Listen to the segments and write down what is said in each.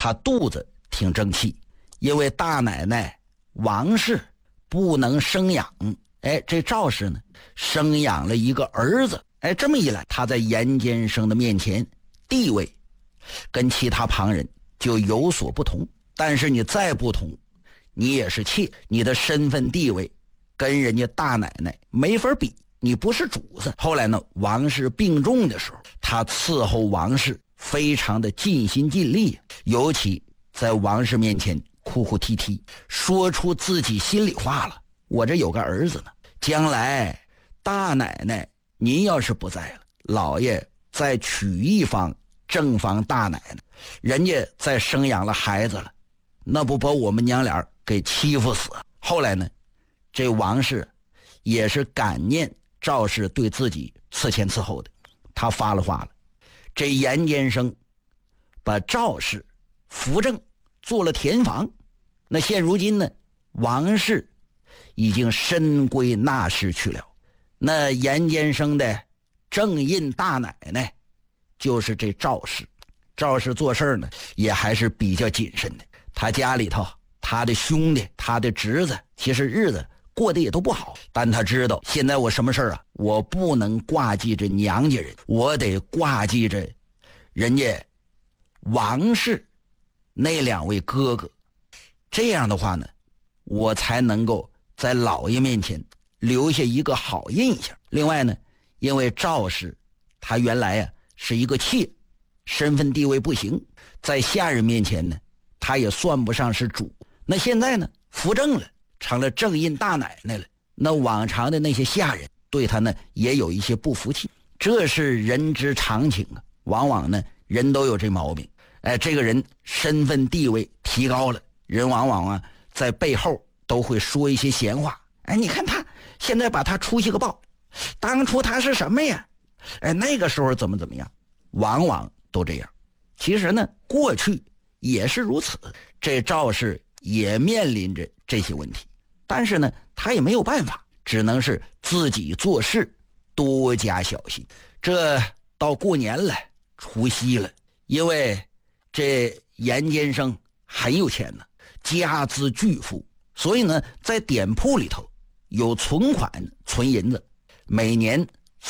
他肚子挺争气，因为大奶奶王氏不能生养，这赵氏呢生养了一个儿子，这么一来，他在严监生的面前地位跟其他旁人就有所不同。但是你再不同，你也是妾，你的身份地位跟人家大奶奶没法比，你不是主子。后来呢，王氏病重的时候，他伺候王氏非常的尽心尽力，尤其在王氏面前哭哭啼啼，说出自己心里话了。我这有个儿子呢，将来大奶奶您要是不在了，老爷再娶一房正房大奶奶，人家再生养了孩子了，那不把我们娘俩给欺负死。后来呢，这王氏也是感念赵氏对自己伺前伺后的，他发了话了。这严监生把赵氏扶正做了田房，那现如今呢，王氏已经深归纳氏去了。那严监生的正印大奶奶就是这赵氏。赵氏做事呢也还是比较谨慎的，他家里头他的兄弟他的侄子其实日子过得也都不好，但他知道现在我什么事啊，我不能挂记着娘家人，我得挂记着人家王氏那2位哥哥，这样的话呢，我才能够在老爷面前留下一个好印象。另外呢，因为赵氏他原来是一个妾，身份地位不行，在下人面前呢他也算不上是主，那现在呢扶正了，成了正印大奶奶了，那往常的那些下人对他呢也有一些不服气，这是人之常情啊。往往呢人都有这毛病，这个人身份地位提高了，人往往在背后都会说一些闲话。你看他现在把他出息个报，当初他是什么呀？那个时候怎么样，往往都这样。其实呢过去也是如此，这赵氏也面临着这些问题，但是呢他也没有办法，只能是自己做事多加小心。这到过年了，除夕了，因为这严监生很有钱呢，家资巨富，所以呢在店铺里头有存款存银子，每年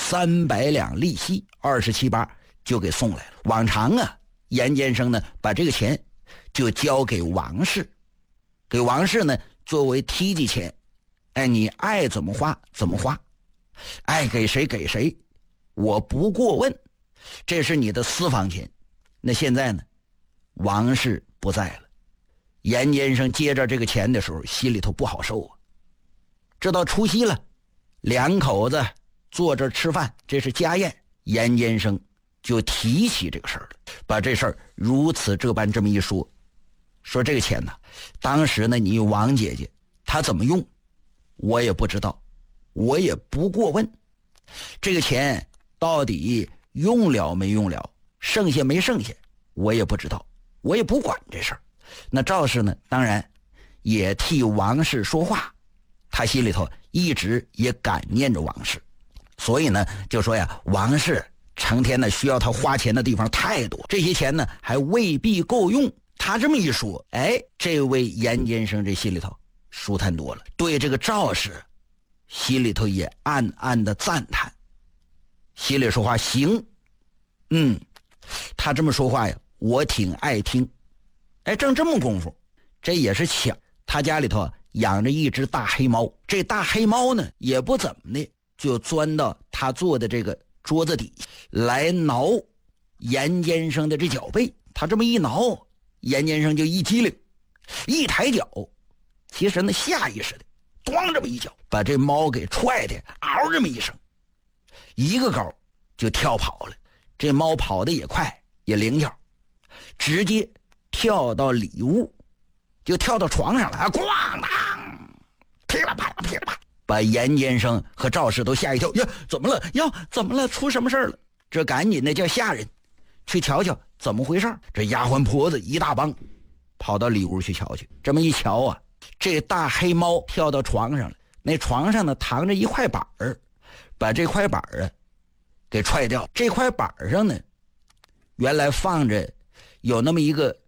300两利息27、8就给送来了。往常严监生呢把这个钱就交给王氏，给王氏呢作为梯级钱，你爱怎么花怎么花，爱给谁给谁，我不过问，这是你的私房钱。那现在呢王氏不在了，严监生接着这个钱的时候心里头不好受啊。这到除夕了，2口子坐着吃饭，这是家宴，严监生就提起这个事儿了，把这事儿如此这般这么一说，说这个钱呢，当时呢你王姐姐她怎么用我也不知道，我也不过问，这个钱到底用了没用了，剩下没剩下我也不知道，我也不管这事儿。那赵氏呢当然也替王氏说话，他心里头一直也感念着王氏，所以呢就说呀，王氏成天呢需要他花钱的地方太多，这些钱呢还未必够用。他这么一说，这位严监生这心里头舒坦多了，对这个赵氏心里头也暗暗的赞叹，心里说话行，他这么说话呀我挺爱听。正这么功夫，这也是巧，他家里头养着一只大黑猫，这大黑猫呢也不怎么的，就钻到他坐的这个桌子底下来挠严监生的这脚背。他这么一挠，严监生就一激灵，一抬脚，其实呢下意识的咣这么一脚把这猫给踹的嗷这么一声，一个高就跳跑了。这猫跑得也快也灵巧，直接跳到里屋，就跳到床上了，咣当，噼里啪啦噼里啪啦，把严监生和赵氏都吓一跳。呀，怎么了？怎么了？出什么事了？这赶紧的叫下人去瞧瞧怎么回事。这丫鬟婆子一大帮跑到里屋去瞧去。这么一瞧啊，这大黑猫跳到床上了，那床上呢躺着一块板儿，把这块板儿给踹掉。这块板上呢原来放着有那么一个